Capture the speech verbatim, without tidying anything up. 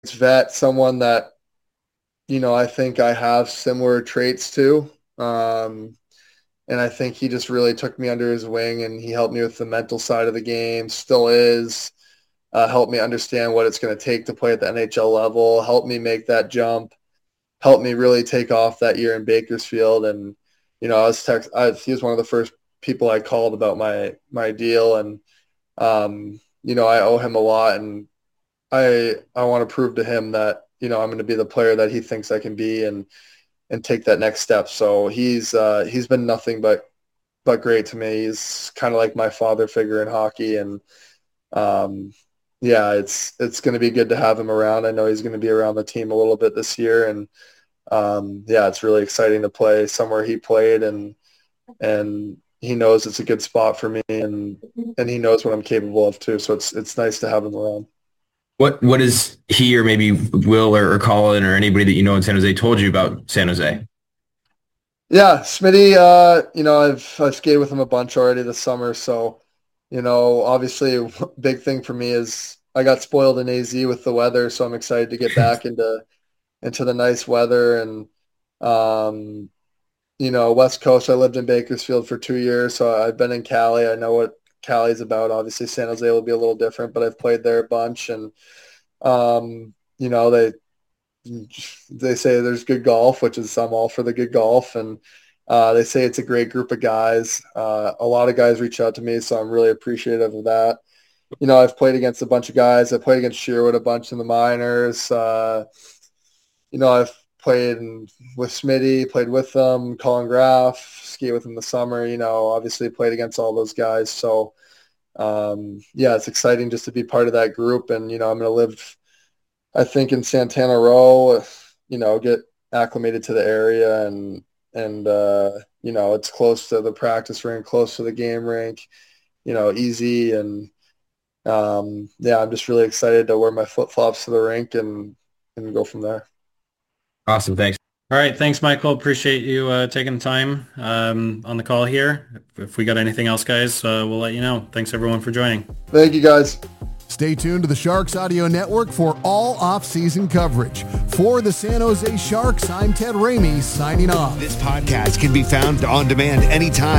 vet, someone that, you know, I think I have similar traits to. Um, and I think he just really took me under his wing and he helped me with the mental side of the game, still is, uh, helped me understand what it's going to take to play at the N H L level, helped me make that jump, helped me really take off that year in Bakersfield. And, you know, I was text, I, he was one of the first people I called about my, my deal. And, um, you know, I owe him a lot, and I, I want to prove to him that, you know, I'm going to be the player that he thinks I can be, and, and take that next step. So he's, uh, he's been nothing but, but great to me. He's kind of like my father figure in hockey. And, um, yeah, it's, it's going to be good to have him around. I know he's going to be around the team a little bit this year. And, um, yeah, it's really exciting to play somewhere he played, and, and he knows it's a good spot for me, and, and he knows what I'm capable of too. So it's, it's nice to have him around. What what is he, or maybe Will or, or Colin or anybody that you know in San Jose, told you about San Jose? Yeah, Smitty, uh, you know, I've I've skated with him a bunch already this summer. So, you know, obviously a big thing for me is I got spoiled in A Z with the weather, so I'm excited to get back into into the nice weather. And um, you know, West Coast, I lived in Bakersfield for two years, so I've been in Cali. I know what Cali's about. Obviously, San Jose will be a little different, but I've played there a bunch. And um, you know, they they say there's good golf, which is I'm all for the good golf. And uh, they say it's a great group of guys. Uh, a lot of guys reach out to me, so I'm really appreciative of that. You know, I've played against a bunch of guys. I played against Sherwood a bunch in the minors. Uh, you know, I've played in, with Smitty, played with them, Colin Graff, ski with him the summer. You know, obviously played against all those guys. So, um, yeah, it's exciting just to be part of that group. And, you know, I'm going to live, I think, in Santana Row, you know, get acclimated to the area, and, and, uh, you know, it's close to the practice rink, close to the game rink, you know, easy. And, um, yeah, I'm just really excited to wear my flip flops to the rink and, and go from there. Awesome. Thanks. All right. Thanks, Michael. Appreciate you uh, taking the time um, on the call here. If we got anything else, guys, uh, we'll let you know. Thanks, everyone, for joining. Thank you, guys. Stay tuned to the Sharks Audio Network for all off-season coverage. For the San Jose Sharks, I'm Ted Ramey, signing off. This podcast can be found on demand anytime